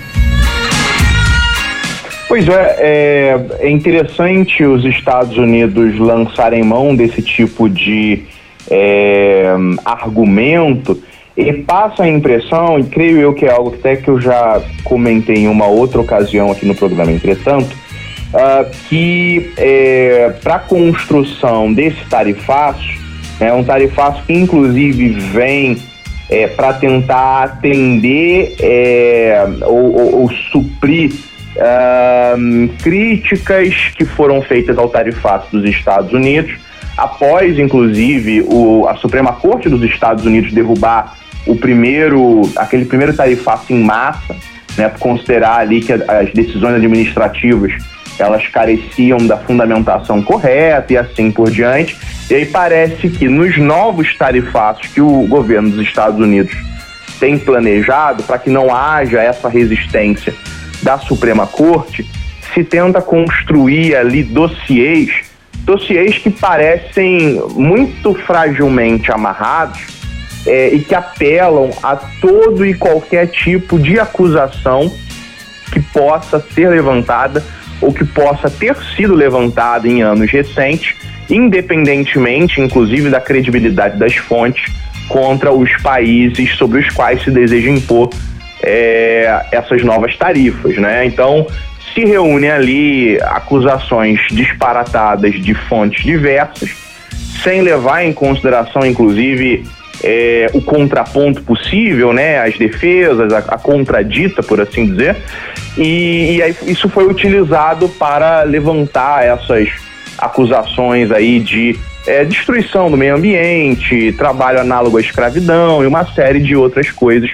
Pois é, é, é interessante os Estados Unidos lançarem mão desse tipo de é, argumento. E passa a impressão, e creio eu que é algo até que eu já comentei em uma outra ocasião aqui no programa, entretanto, uh, que é, para a construção desse tarifaço, é um tarifaço que inclusive vem é, para tentar atender é, ou, ou, ou suprir uh, críticas que foram feitas ao tarifaço dos Estados Unidos, após inclusive o, a Suprema Corte dos Estados Unidos derrubar o primeiro, aquele primeiro tarifaço em massa, né, por considerar ali que as decisões administrativas elas careciam da fundamentação correta e assim por diante. E aí parece que nos novos tarifaços que o governo dos Estados Unidos tem planejado, para que não haja essa resistência da Suprema Corte, se tenta construir ali dossiês, dossiês que parecem muito fragilmente amarrados, É, e que apelam a todo e qualquer tipo de acusação que possa ser levantada ou que possa ter sido levantada em anos recentes, independentemente, inclusive, da credibilidade das fontes contra os países sobre os quais se deseja impor é, essas novas tarifas, né? Então, se reúnem ali acusações disparatadas de fontes diversas, sem levar em consideração, inclusive, É, o contraponto possível, né, as defesas, a, a contradita, por assim dizer, e, e aí isso foi utilizado para levantar essas acusações aí de é, destruição do meio ambiente, trabalho análogo à escravidão e uma série de outras coisas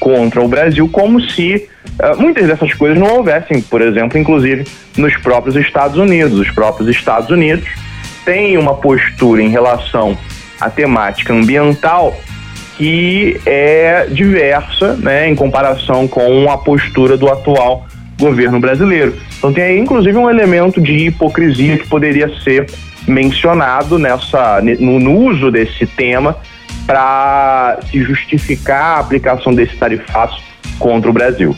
contra o Brasil, como se uh, muitas dessas coisas não houvessem, por exemplo, inclusive nos próprios Estados Unidos. Os próprios Estados Unidos têm uma postura em relação à temática ambiental que é diversa, né, em comparação com a postura do atual governo brasileiro. Então tem aí, inclusive, um elemento de hipocrisia que poderia ser mencionado nessa, no, no uso desse tema para se justificar a aplicação desse tarifaço contra o Brasil.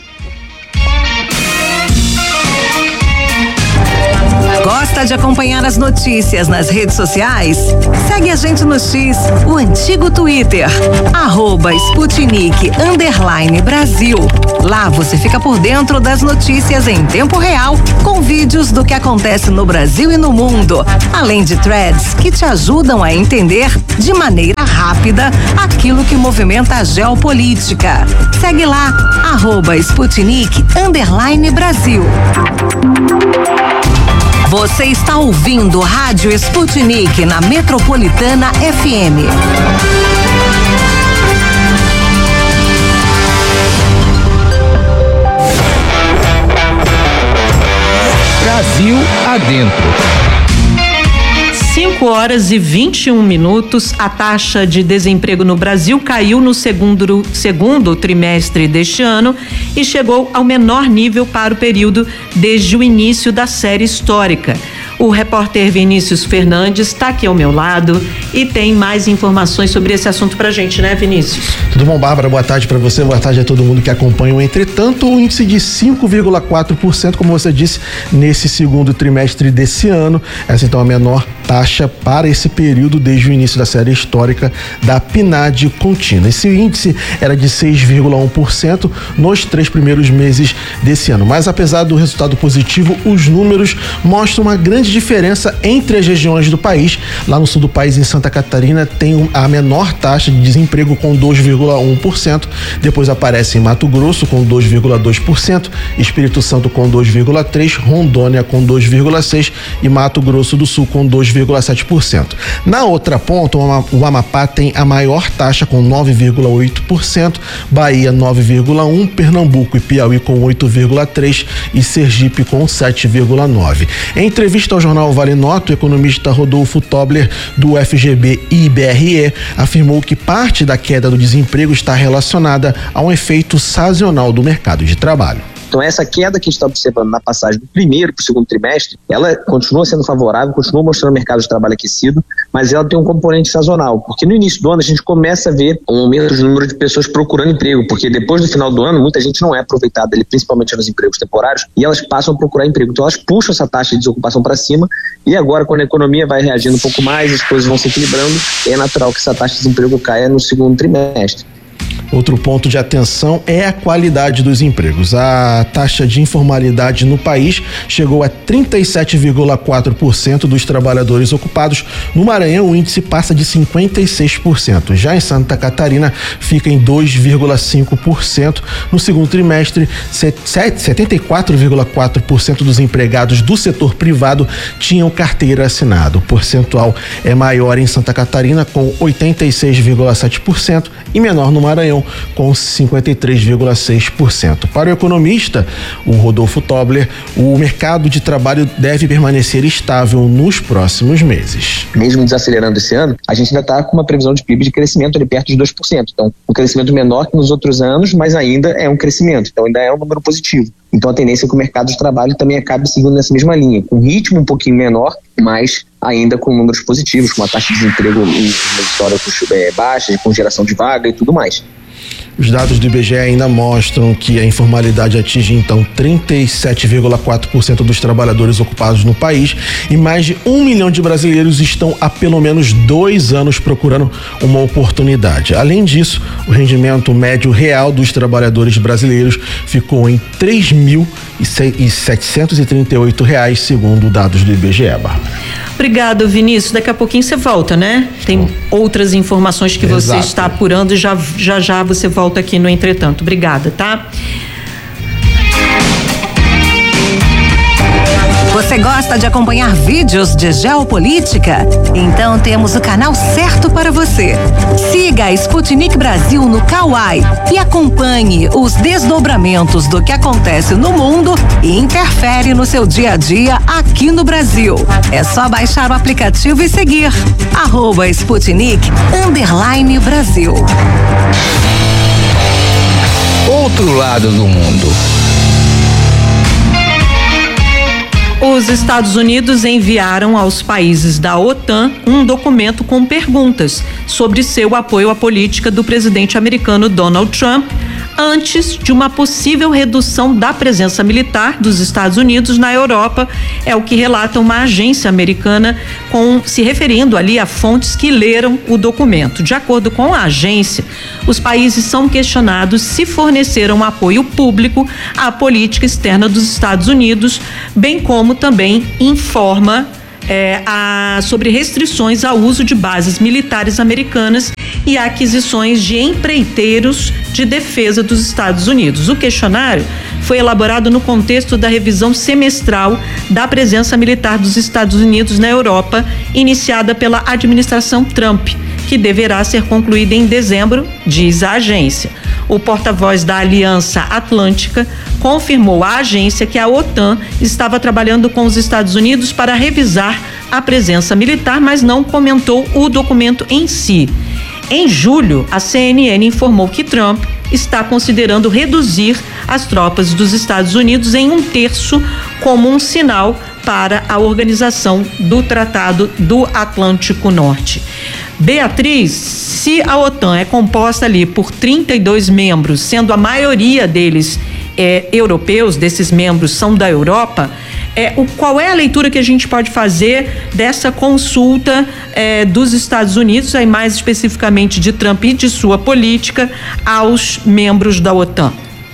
Gosta de acompanhar as notícias nas redes sociais? Segue a gente no X, o antigo Twitter, arroba Sputnik underline Brasil. Lá você fica por dentro das notícias em tempo real, com vídeos do que acontece no Brasil e no mundo, além de threads que te ajudam a entender de maneira rápida aquilo que movimenta a geopolítica. Segue lá, arroba Sputnik underline Brasil. Você está ouvindo Rádio Sputnik na Metropolitana F M. Brasil adentro. cinco horas e vinte e um minutos, a taxa de desemprego no Brasil caiu no segundo, segundo trimestre deste ano e chegou ao menor nível para o período desde o início da série histórica. O repórter Vinícius Fernandes está aqui ao meu lado e tem mais informações sobre esse assunto pra gente, né, Vinícius? Tudo bom, Bárbara? Boa tarde para você, boa tarde a todo mundo que acompanha o Entretanto. O índice de cinco vírgula quatro por cento, como você disse, nesse segundo trimestre desse ano. Essa então é a menor taxa para esse período desde o início da série histórica da P N A D contínua. Esse índice era de seis vírgula um por cento nos três primeiros meses desse ano. Mas apesar do resultado positivo, os números mostram uma grande diferença entre as regiões do país. Lá no sul do país, em Santa Catarina, tem a menor taxa de desemprego com dois vírgula um por cento. Depois aparece em Mato Grosso com dois vírgula dois por cento, Espírito Santo com dois vírgula três por cento, Rondônia com dois vírgula seis por cento e Mato Grosso do Sul com dois vírgula sete por cento. Na outra ponta, o Amapá tem a maior taxa com nove vírgula oito por cento, Bahia nove vírgula um por cento, Pernambuco e Piauí com oito vírgula três por cento e Sergipe com sete vírgula nove por cento. Em entrevista ao jornal Vale Noto, o economista Rodolfo Tobler, do F G B e I B R E, afirmou que parte da queda do desemprego está relacionada a um efeito sazonal do mercado de trabalho. Então essa queda que a gente está observando na passagem do primeiro para o segundo trimestre, ela continua sendo favorável, continua mostrando o mercado de trabalho aquecido, mas ela tem um componente sazonal, porque no início do ano a gente começa a ver um aumento do número de pessoas procurando emprego, porque depois do final do ano muita gente não é aproveitada, principalmente nos empregos temporários, e elas passam a procurar emprego, então elas puxam essa taxa de desocupação para cima, e agora quando a economia vai reagindo um pouco mais, as coisas vão se equilibrando, é natural que essa taxa de desemprego caia no segundo trimestre. Outro ponto de atenção é a qualidade dos empregos. A taxa de informalidade no país chegou a trinta e sete vírgula quatro por cento dos trabalhadores ocupados. No Maranhão, o índice passa de cinquenta e seis por cento. Já em Santa Catarina, fica em dois vírgula cinco por cento. No segundo trimestre, setenta e quatro vírgula quatro por cento dos empregados do setor privado tinham carteira assinada. O percentual é maior em Santa Catarina, com oitenta e seis vírgula sete por cento, e menor no Maranhão, com cinquenta e três vírgula seis por cento. Para o economista, o Rodolfo Tobler, o mercado de trabalho deve permanecer estável nos próximos meses. Mesmo desacelerando esse ano, a gente ainda está com uma previsão de P I B de crescimento ali perto de dois por cento. Então, um crescimento menor que nos outros anos, mas ainda é um crescimento. Então, ainda é um número positivo. Então, a tendência é que o mercado de trabalho também acabe seguindo nessa mesma linha, com um ritmo um pouquinho menor, mas ainda com números positivos, com uma taxa de desemprego em históricos é, baixas, com geração de vaga e tudo mais. Os dados do I B G E ainda mostram que a informalidade atinge então trinta e sete vírgula quatro por cento dos trabalhadores ocupados no país e mais de um milhão de brasileiros estão há pelo menos dois anos procurando uma oportunidade. Além disso, o rendimento médio real dos trabalhadores brasileiros ficou em três mil setecentos e trinta e oito reais, segundo dados do I B G E. Bárbara. Obrigado, Vinícius. Daqui a pouquinho você volta, né? Tem Bom. outras informações que Exato. você está apurando e já, já já você volta aqui no Entretanto. Obrigada, tá? Você Você gosta de acompanhar vídeos de geopolítica? Então temos o canal certo para você. Siga a Sputnik Brasil no Kawai e acompanhe os desdobramentos do que acontece no mundo e interfere no seu dia a dia aqui no Brasil. É só baixar o aplicativo e seguir. Arroba Sputnik underline Brasil. Outro lado do mundo. Os Estados Unidos enviaram aos países da OTAN um documento com perguntas sobre seu apoio à política do presidente americano Donald Trump antes de uma possível redução da presença militar dos Estados Unidos na Europa, é o que relata uma agência americana com, se referindo ali a fontes que leram o documento. De acordo com a agência, os países são questionados se forneceram apoio público à política externa dos Estados Unidos, bem como também informa É, a, sobre restrições ao uso de bases militares americanas e aquisições de empreiteiros de defesa dos Estados Unidos. O questionário foi elaborado no contexto da revisão semestral da presença militar dos Estados Unidos na Europa, iniciada pela administração Trump, que deverá ser concluída em dezembro, diz a agência. O porta-voz da Aliança Atlântica confirmou à agência que a OTAN estava trabalhando com os Estados Unidos para revisar a presença militar, mas não comentou o documento em si. Em julho, a C N N informou que Trump está considerando reduzir as tropas dos Estados Unidos em um terço como um sinal para a organização do Tratado do Atlântico Norte. Beatriz, se a OTAN é composta ali por trinta e dois membros, sendo a maioria deles é, europeus, desses membros são da Europa, é, o, qual é a leitura que a gente pode fazer dessa consulta é, dos Estados Unidos, aí mais especificamente de Trump e de sua política, aos membros da OTAN?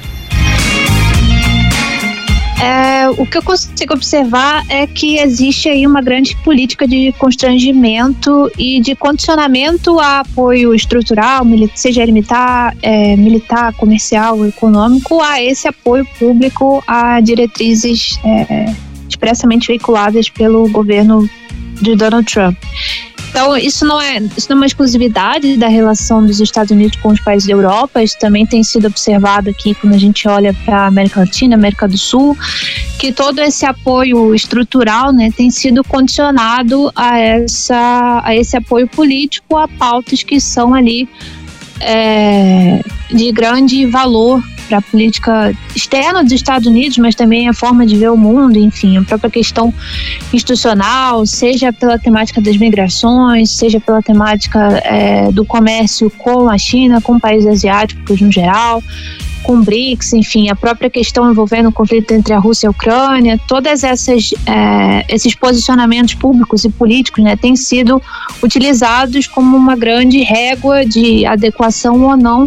É, o que eu consigo observar é que existe aí uma grande política de constrangimento e de condicionamento a apoio estrutural, seja ele militar, é, militar, comercial, econômico, a esse apoio público a diretrizes é, expressamente veiculadas pelo governo de Donald Trump. Então, isso não é, isso não é uma exclusividade da relação dos Estados Unidos com os países da Europa, isso também tem sido observado aqui quando a gente olha para a América Latina, América do Sul, que todo esse apoio estrutural, né, tem sido condicionado a, essa, a esse apoio político, a pautas que são ali é, de grande valor para a política externa dos Estados Unidos, mas também a forma de ver o mundo, enfim, a própria questão institucional, seja pela temática das migrações, seja pela temática é, do comércio com a China, com países asiáticos no geral, com o BRICS, enfim, a própria questão envolvendo o conflito entre a Rússia e a Ucrânia, todas essas é, esses posicionamentos públicos e políticos, né, têm sido utilizados como uma grande régua de adequação ou não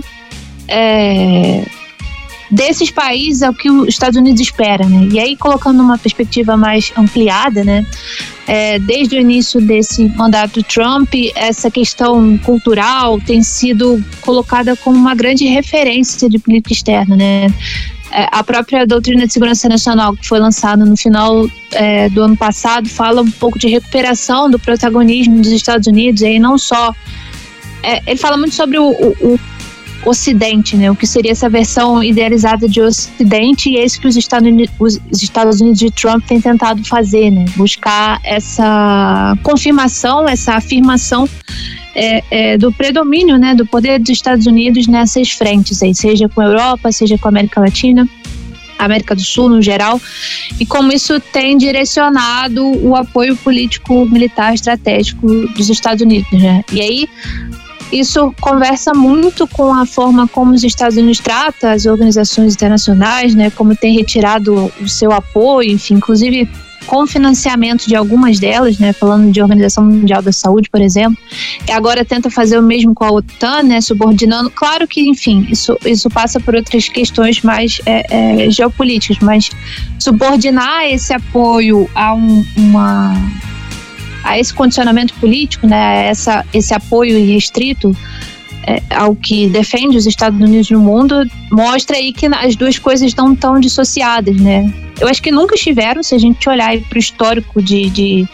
é, desses países ao que os Estados Unidos espera, né? E aí, colocando uma perspectiva mais ampliada, né? É, desde o início desse mandato do Trump, essa questão cultural tem sido colocada como uma grande referência de política externa, né? É, a própria doutrina de segurança nacional, que foi lançada no final é, do ano passado, fala um pouco de recuperação do protagonismo dos Estados Unidos, e aí não só... É, ele fala muito sobre o, o, o Ocidente, né? O que seria essa versão idealizada de Ocidente, e é isso que os Estados Unidos, os Estados Unidos de Trump têm tentado fazer, né? Buscar essa confirmação, essa afirmação é, é, do predomínio, né? Do poder dos Estados Unidos nessas frentes, aí, seja com a Europa, seja com a América Latina, América do Sul no geral, e como isso tem direcionado o apoio político, militar, estratégico dos Estados Unidos, né? E aí isso conversa muito com a forma como os Estados Unidos tratam as organizações internacionais, né? Como tem retirado o seu apoio, enfim, inclusive com financiamento de algumas delas, né? Falando de Organização Mundial da Saúde, por exemplo. E agora tenta fazer o mesmo com a OTAN, né? Subordinando. Claro que, enfim, isso, isso passa por outras questões mais é, é, geopolíticas, mas subordinar esse apoio a um, uma... a esse condicionamento político, né, essa, esse apoio irrestrito, é, ao que defende os Estados Unidos no mundo, mostra aí que as duas coisas não estão dissociadas, né? Eu acho que nunca estiveram, se a gente olhar para o histórico de, de,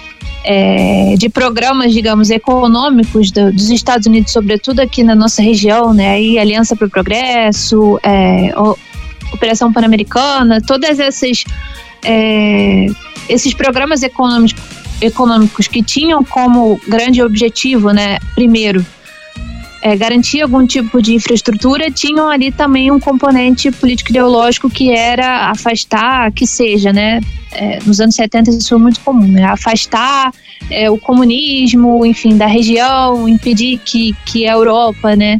é, de programas, digamos, econômicos do, dos Estados Unidos, sobretudo aqui na nossa região, né? Aí, Aliança para o Progresso, é, Operação Pan-Americana, todas essas é, esses programas econômicos, econômicos que tinham como grande objetivo, né? Primeiro, É, garantir algum tipo de infraestrutura, tinham ali também um componente político-ideológico que era afastar, que seja, né, é, nos anos setenta isso foi muito comum, né, afastar é, o comunismo, enfim, da região, impedir que, que a Europa, né,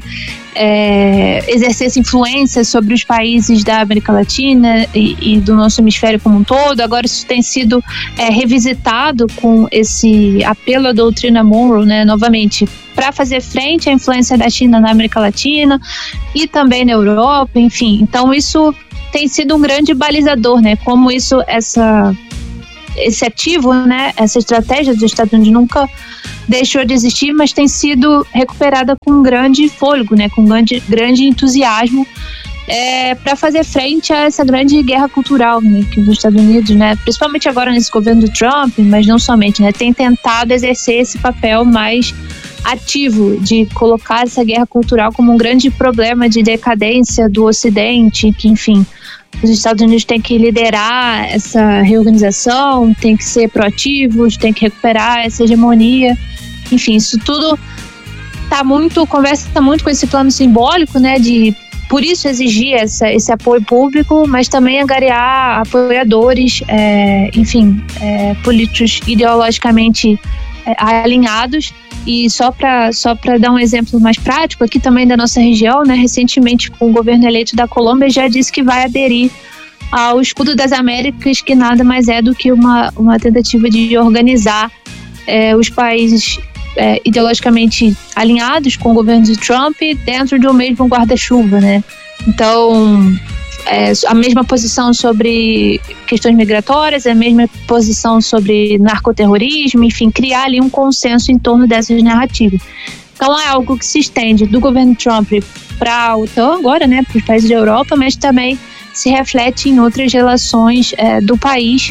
é, exercesse influência sobre os países da América Latina e, e do nosso hemisfério como um todo. Agora isso tem sido é, revisitado com esse apelo à doutrina Monroe, né, novamente, para fazer frente à influência da China na América Latina e também na Europa, enfim. Então isso tem sido um grande balizador, né? Como isso, essa, esse ativo, né? Essa estratégia dos Estados Unidos nunca deixou de existir, mas tem sido recuperada com um grande fôlego, né? Com um grande, grande entusiasmo é, para fazer frente a essa grande guerra cultural, né? Que os Estados Unidos, né? Principalmente agora nesse governo do Trump, mas não somente, né? Tem tentado exercer esse papel mais ativo de colocar essa guerra cultural como um grande problema de decadência do Ocidente, que, enfim, os Estados Unidos têm que liderar essa reorganização, têm que ser proativos, têm que recuperar essa hegemonia. Enfim, isso tudo tá muito, conversa muito com esse plano simbólico, né, de por isso exigir essa, esse apoio público, mas também angariar apoiadores, é, enfim, é, políticos ideologicamente é, alinhados. E só para só para dar um exemplo mais prático, aqui também da nossa região, né, recentemente com o governo eleito da Colômbia já disse que vai aderir ao Escudo das Américas, que nada mais é do que uma, uma tentativa de organizar é, os países é, ideologicamente alinhados com o governo de Trump dentro do mesmo guarda-chuva, né? Então, é, a mesma posição sobre questões migratórias, a mesma posição sobre narcoterrorismo, enfim, criar ali um consenso em torno dessas narrativas. Então é algo que se estende do governo Trump para a OTAN agora, né, para os países da Europa, mas também se reflete em outras relações é, do país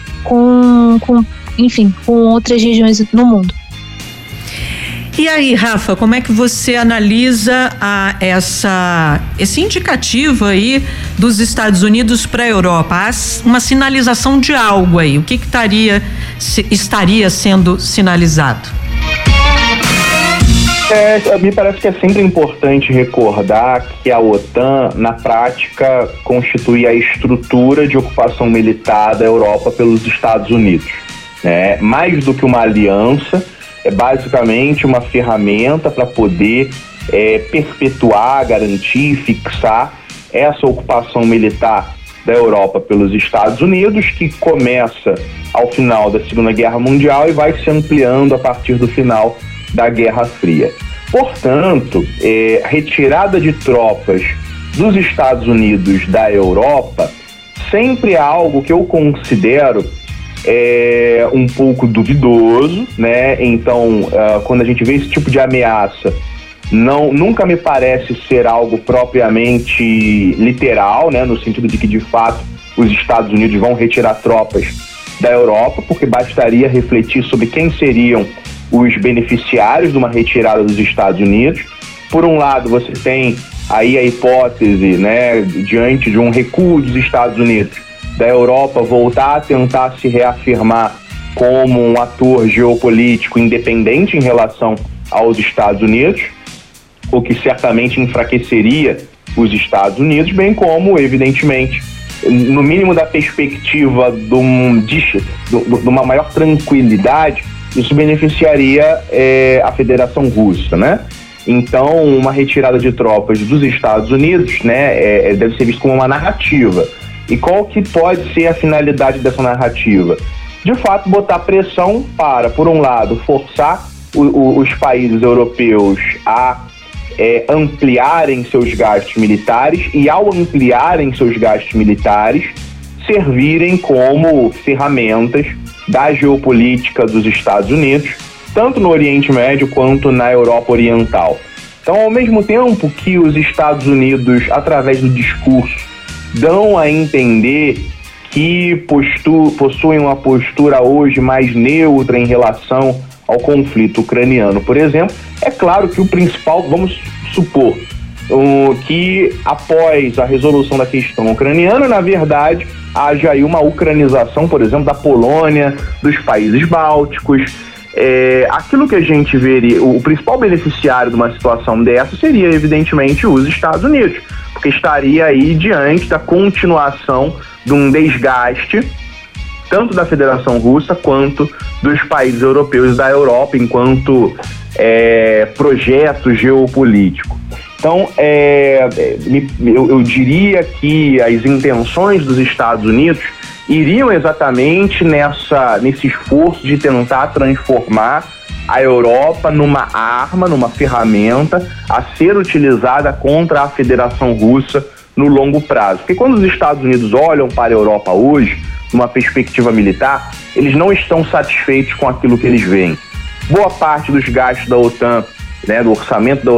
com, com, enfim, com outras regiões no mundo. E aí, Rafa, como é que você analisa a, essa, esse indicativo aí dos Estados Unidos para a Europa? Há uma sinalização de algo aí. O que, que estaria, se, estaria sendo sinalizado? É, me parece que é sempre importante recordar que a OTAN, na prática, constitui a estrutura de ocupação militar da Europa pelos Estados Unidos. Né? Mais do que uma aliança, é basicamente uma ferramenta para poder é, perpetuar, garantir, fixar essa ocupação militar da Europa pelos Estados Unidos, que começa ao final da Segunda Guerra Mundial e vai se ampliando a partir do final da Guerra Fria. Portanto, é, a retirada de tropas dos Estados Unidos da Europa sempre é algo que eu considero é um pouco duvidoso, né? Então, uh, quando a gente vê esse tipo de ameaça, não, nunca me parece ser algo propriamente literal, né? No sentido de que, de fato, os Estados Unidos vão retirar tropas da Europa, porque bastaria refletir sobre quem seriam os beneficiários de uma retirada dos Estados Unidos. Por um lado, você tem aí a hipótese, né, diante de um recuo dos Estados Unidos, da Europa voltar a tentar se reafirmar como um ator geopolítico independente em relação aos Estados Unidos, o que certamente enfraqueceria os Estados Unidos, bem como, evidentemente, no mínimo da perspectiva de, um, de, de uma maior tranquilidade, isso beneficiaria é, a Federação Russa, né? Então, uma retirada de tropas dos Estados Unidos, né, é, deve ser visto como uma narrativa. E qual que pode ser a finalidade dessa narrativa? De fato, botar pressão para, por um lado, forçar o, o, os países europeus a é, ampliarem seus gastos militares e, ao ampliarem seus gastos militares, servirem como ferramentas da geopolítica dos Estados Unidos, tanto no Oriente Médio quanto na Europa Oriental. Então, ao mesmo tempo que os Estados Unidos, através do discurso, dão a entender que postu- possuem uma postura hoje mais neutra em relação ao conflito ucraniano, por exemplo, é claro que o principal, vamos supor, um, que após a resolução da questão ucraniana, na verdade, haja aí uma ucranização, por exemplo, da Polônia, dos países bálticos. É, aquilo que a gente veria, o principal beneficiário de uma situação dessa seria, evidentemente, os Estados Unidos, porque estaria aí diante da continuação de um desgaste, tanto da Federação Russa quanto dos países europeus e da Europa, enquanto é, projeto geopolítico. Então, é, eu, eu diria que as intenções dos Estados Unidos iriam exatamente nessa, nesse esforço de tentar transformar a Europa numa arma, numa ferramenta a ser utilizada contra a Federação Russa no longo prazo. Porque quando os Estados Unidos olham para a Europa hoje, numa perspectiva militar, eles não estão satisfeitos com aquilo que eles veem. Boa parte dos gastos da OTAN, né, do orçamento da